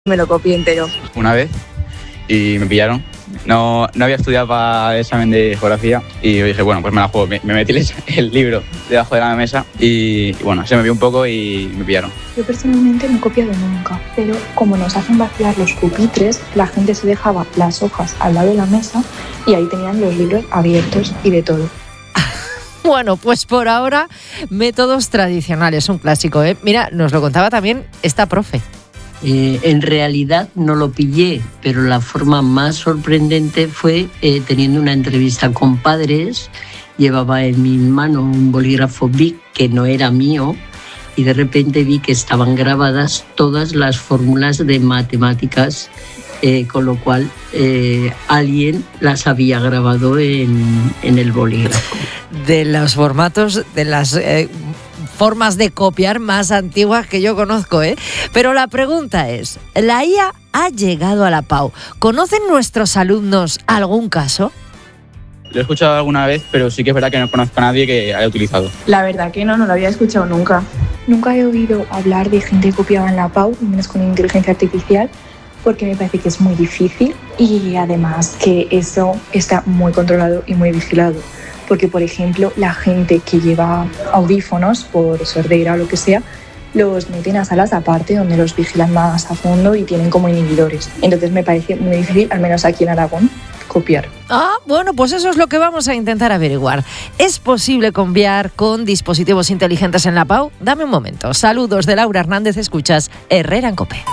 Me lo copié entero. Una vez y me pillaron. No había estudiado para el examen de geografía y yo dije, bueno, pues me la juego. Me metí el libro debajo de la mesa y bueno, se me vio un poco y me pillaron. Yo personalmente no he copiado nunca, pero como nos hacen vaciar los pupitres, la gente se dejaba las hojas al lado de la mesa y ahí tenían los libros abiertos y de todo. Bueno, pues por ahora, métodos tradicionales, un clásico, ¿eh? Mira, nos lo contaba también esta profe. En realidad no lo pillé, pero la forma más sorprendente fue teniendo una entrevista con padres. Llevaba en mi mano un bolígrafo Bic que no era mío y de repente vi que estaban grabadas todas las fórmulas de matemáticas, con lo cual alguien las había grabado en el bolígrafo. De los formatos, de las formas de copiar más antiguas que yo conozco, ¿eh? Pero la pregunta es, ¿la IA ha llegado a la PAU? ¿Conocen nuestros alumnos algún caso? Lo he escuchado alguna vez, pero sí que es verdad que no conozco a nadie que haya utilizado. La verdad que no lo había escuchado nunca. Nunca he oído hablar de gente que copiaba en la PAU, menos con inteligencia artificial, porque me parece que es muy difícil y además que eso está muy controlado y muy vigilado. Porque, por ejemplo, la gente que lleva audífonos por sordera o lo que sea, los meten a salas aparte donde los vigilan más a fondo y tienen como inhibidores. Entonces me parece muy difícil, al menos aquí en Aragón, copiar. Bueno, pues eso es lo que vamos a intentar averiguar. ¿Es posible copiar con dispositivos inteligentes en la PAU? Dame un momento. Saludos de Laura Hernández, escuchas Herrera en COPE.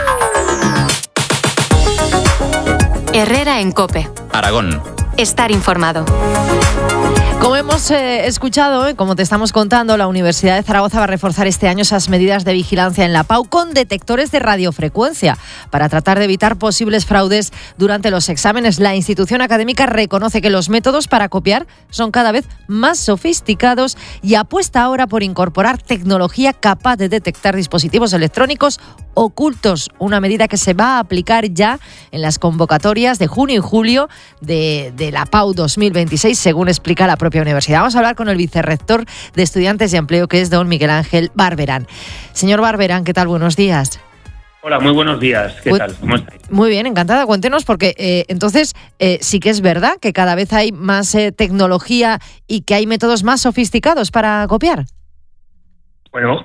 Herrera en COPE. Aragón. Estar informado. Como hemos escuchado, como te estamos contando, la Universidad de Zaragoza va a reforzar este año esas medidas de vigilancia en la PAU con detectores de radiofrecuencia para tratar de evitar posibles fraudes durante los exámenes. La institución académica reconoce que los métodos para copiar son cada vez más sofisticados y apuesta ahora por incorporar tecnología capaz de detectar dispositivos electrónicos ocultos, una medida que se va a aplicar ya en las convocatorias de junio y julio de la PAU 2026, según explica la propia universidad. Vamos a hablar con el vicerrector de Estudiantes y Empleo, que es don Miguel Ángel Barberán. Señor Barberán, ¿qué tal? Buenos días. Hola, muy buenos días. ¿Qué tal? ¿Cómo estáis? Muy bien, encantada. Cuéntenos, porque entonces sí que es verdad que cada vez hay más tecnología y que hay métodos más sofisticados para copiar. Bueno,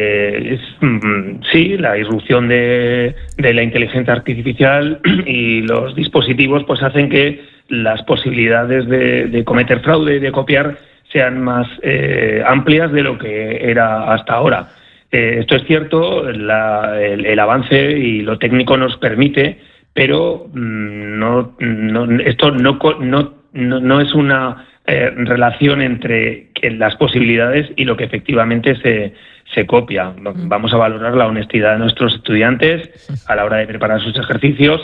sí, la irrupción de la inteligencia artificial y los dispositivos pues hacen que las posibilidades de cometer fraude y de copiar sean más amplias de lo que era hasta ahora. Esto es cierto, el avance y lo técnico nos permite, pero esto no es una relación entre las posibilidades y lo que efectivamente se copia. Vamos a valorar la honestidad de nuestros estudiantes a la hora de preparar sus ejercicios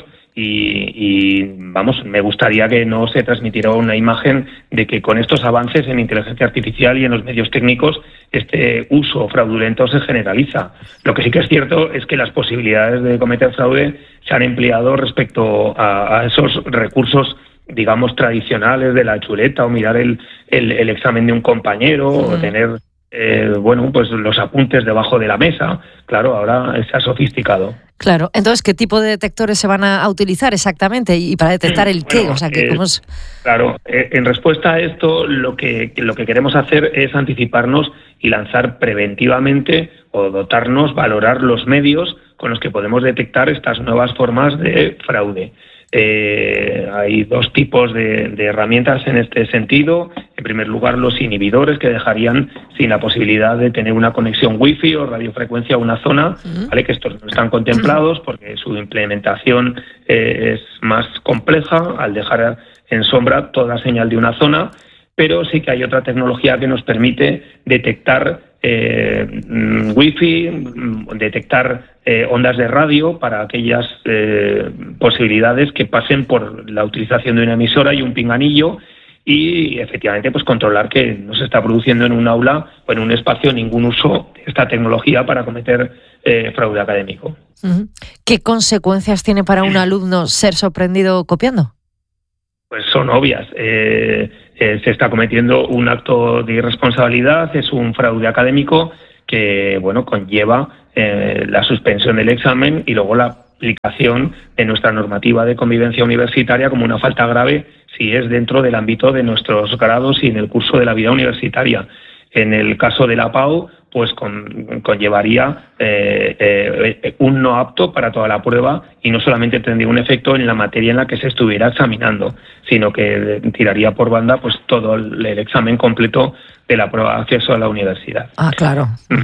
y me gustaría que no se transmitiera una imagen de que con estos avances en inteligencia artificial y en los medios técnicos este uso fraudulento se generaliza. Lo que sí que es cierto es que las posibilidades de cometer fraude se han empleado respecto a esos recursos, digamos, tradicionales de la chuleta o mirar el examen de un compañero o tener pues los apuntes debajo de la mesa. Claro, ahora se ha sofisticado. Claro, entonces, ¿qué tipo de detectores se van a utilizar exactamente y para detectar el qué? Bueno, o sea, que ¿cómo es? Claro, en respuesta a esto, lo que queremos hacer es anticiparnos y lanzar preventivamente o dotarnos, valorar los medios con los que podemos detectar estas nuevas formas de fraude. Hay dos tipos de herramientas en este sentido. En primer lugar, los inhibidores, que dejarían sin la posibilidad de tener una conexión wifi o radiofrecuencia a una zona, ¿vale? Que estos no están contemplados porque su implementación es más compleja al dejar en sombra toda señal de una zona, pero sí que hay otra tecnología que nos permite detectar wifi, detectar ondas de radio para aquellas posibilidades que pasen por la utilización de una emisora y un pinganillo y efectivamente pues controlar que no se está produciendo en un aula o en un espacio ningún uso de esta tecnología para cometer fraude académico. ¿Qué consecuencias tiene para un alumno ser sorprendido copiando? Pues son obvias. Se está cometiendo un acto de irresponsabilidad, es un fraude académico que, bueno, conlleva la suspensión del examen y luego la aplicación de nuestra normativa de convivencia universitaria como una falta grave si es dentro del ámbito de nuestros grados y en el curso de la vida universitaria. En el caso de la PAU, pues conllevaría un no apto para toda la prueba y no solamente tendría un efecto en la materia en la que se estuviera examinando, sino que tiraría por banda pues todo el examen completo de la prueba de acceso a la universidad. Ah, claro.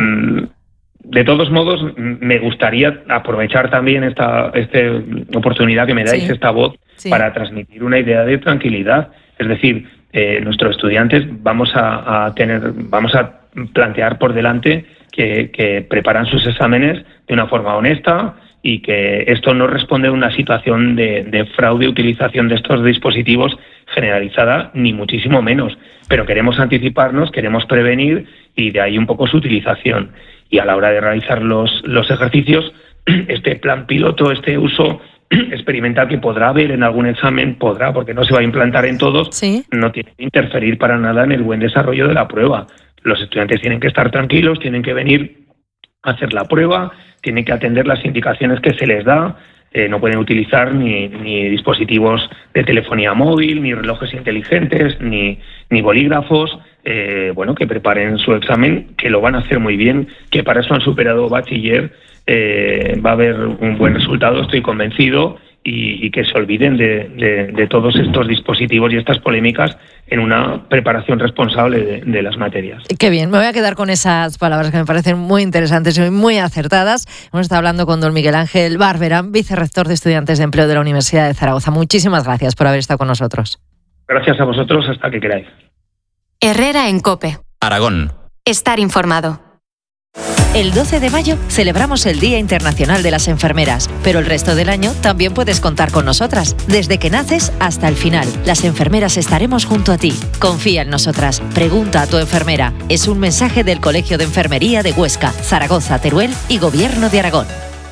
De todos modos, me gustaría aprovechar también esta oportunidad que me dais, esta voz, para transmitir una idea de tranquilidad. Es decir, nuestros estudiantes vamos a plantear por delante que preparan sus exámenes de una forma honesta y que esto no responde a una situación de fraude, utilización de estos dispositivos generalizada, ni muchísimo menos. Pero queremos anticiparnos, queremos prevenir y de ahí un poco su utilización. Y a la hora de realizar los ejercicios, este plan piloto, este uso experimental que podrá haber en algún examen, porque no se va a implantar en todos, no tiene que interferir para nada en el buen desarrollo de la prueba. Los estudiantes tienen que estar tranquilos, tienen que venir a hacer la prueba, tienen que atender las indicaciones que se les da, no pueden utilizar ni dispositivos de telefonía móvil, ni relojes inteligentes, ni bolígrafos, que preparen su examen, que lo van a hacer muy bien, que para eso han superado bachiller, va a haber un buen resultado, estoy convencido, y que se olviden de todos estos dispositivos y estas polémicas en una preparación responsable de las materias. Qué bien, me voy a quedar con esas palabras que me parecen muy interesantes y muy acertadas. Hemos estado hablando con don Miguel Ángel Barberán, vicerrector de Estudiantes de Empleo de la Universidad de Zaragoza. Muchísimas gracias por haber estado con nosotros. Gracias a vosotros, hasta que queráis. Herrera en COPE. Aragón. Estar informado. El 12 de mayo celebramos el Día Internacional de las Enfermeras, pero el resto del año también puedes contar con nosotras. Desde que naces hasta el final, las enfermeras estaremos junto a ti. Confía en nosotras. Pregunta a tu enfermera. Es un mensaje del Colegio de Enfermería de Huesca, Zaragoza, Teruel y Gobierno de Aragón.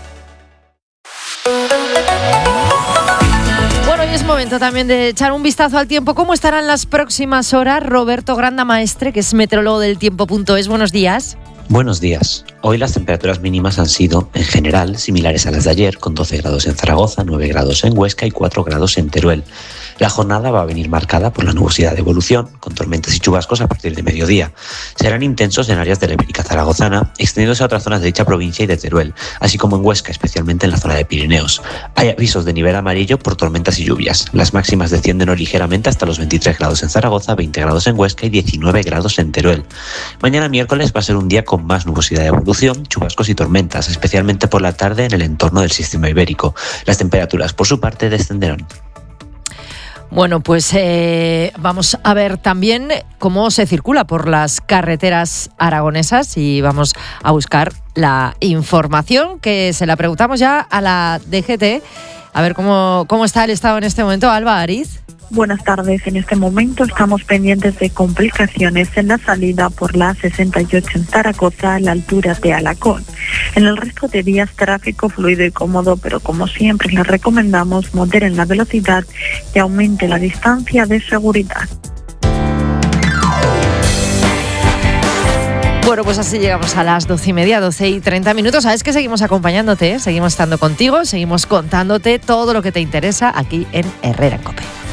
Bueno, y es momento también de echar un vistazo al tiempo. ¿Cómo estarán las próximas horas? Roberto Grandamaestre, que es meteorólogo del tiempo.es. Buenos días. Buenos días. Hoy las temperaturas mínimas han sido, en general, similares a las de ayer, con 12 grados en Zaragoza, 9 grados en Huesca y 4 grados en Teruel. La jornada va a venir marcada por la nubosidad de evolución, con tormentas y chubascos a partir de mediodía. Serán intensos en áreas de la Ibérica zaragozana, extendiéndose a otras zonas de dicha provincia y de Teruel, así como en Huesca, especialmente en la zona de Pirineos. Hay avisos de nivel amarillo por tormentas y lluvias. Las máximas descienden hoy ligeramente hasta los 23 grados en Zaragoza, 20 grados en Huesca y 19 grados en Teruel. Mañana miércoles va a ser un día con más nubosidad de evolución, chubascos y tormentas, especialmente por la tarde en el entorno del sistema ibérico. Las temperaturas, por su parte, descenderán. Bueno, pues vamos a ver también cómo se circula por las carreteras aragonesas y vamos a buscar la información que se la preguntamos ya a la DGT. A ver cómo está el estado en este momento. Alba Ariz. Buenas tardes. En este momento estamos pendientes de complicaciones en la salida por la A68 en Zaragoza a la altura de Alacón. En el resto de vías, tráfico fluido y cómodo, pero como siempre les recomendamos moderen la velocidad y aumente la distancia de seguridad. Bueno, pues así llegamos a las 12:30, 12:30. Sabes que seguimos acompañándote, seguimos estando contigo, seguimos contándote todo lo que te interesa aquí en Herrera en COPE.